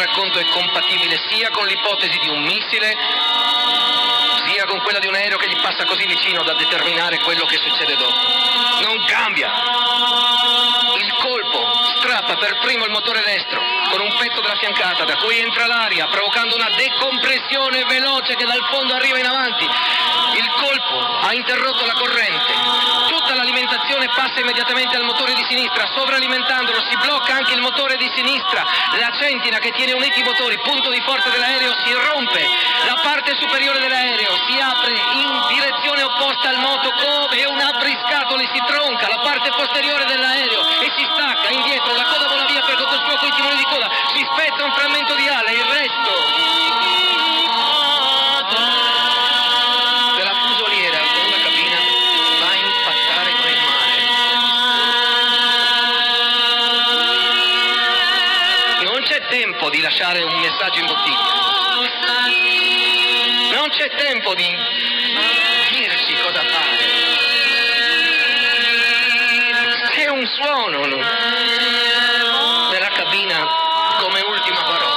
racconto è compatibile sia con l'ipotesi di un missile, sia con quella di un aereo che gli passa così vicino da determinare quello che succede dopo. Non cambia. Il colpo strappa per primo il motore destro con un pezzo della fiancata da cui entra l'aria provocando una decompressione veloce che dal fondo arriva in avanti. Il colpo ha interrotto la corrente. Tutta l'alimentazione passa immediatamente al motore di sinistra, sovralimentandolo si blocca anche il motore di sinistra. La centina che tiene uniti i motori, punto di forza dell'aereo, si rompe. La parte superiore dell'aereo si apre in direzione opposta al moto come un apriscatole, si tronca la parte posteriore dell'aereo e si stacca indietro. La coda vola via per conto suo coi timoni di coda, si spezza un frammento di ala, il resto della fusoliera con la cabina va a impattare con il mare. Non c'è tempo di lasciare un messaggio in bottiglia. Non c'è tempo di dirsi cosa fare. C'è un suono nella cabina come ultima parola.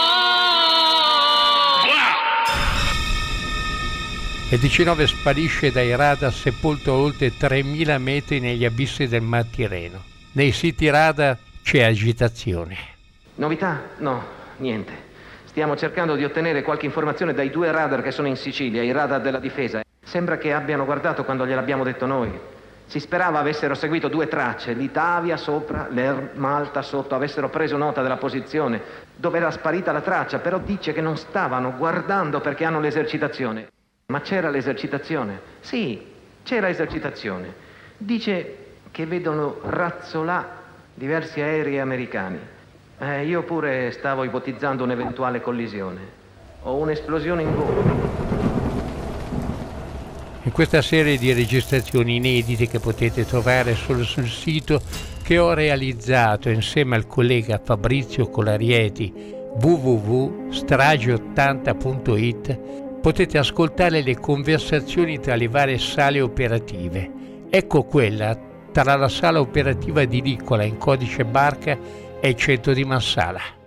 Il DC-9 sparisce dai radar sepolto a oltre 3.000 metri negli abissi del Mar Tirreno. Nei siti radar c'è agitazione. Novità? No, niente. Stiamo cercando di ottenere qualche informazione dai 2 radar che sono in Sicilia, i radar della difesa. Sembra che abbiano guardato quando gliel'abbiamo detto noi. Si sperava avessero seguito 2 tracce, l'Itavia sopra, l'Air Malta sotto, avessero preso nota della posizione dove era sparita la traccia, però dice che non stavano guardando perché hanno l'esercitazione. Ma c'era l'esercitazione? Sì, c'era esercitazione. Dice che vedono razzolà diversi aerei americani. Io pure stavo ipotizzando un'eventuale collisione o un'esplosione in volo. In questa serie di registrazioni inedite che potete trovare solo sul sito che ho realizzato insieme al collega Fabrizio Colarieti, www.strage80.it, potete ascoltare le conversazioni tra le varie sale operative. Ecco quella tra la sala operativa di Nicola in codice barca e il centro di Marsala.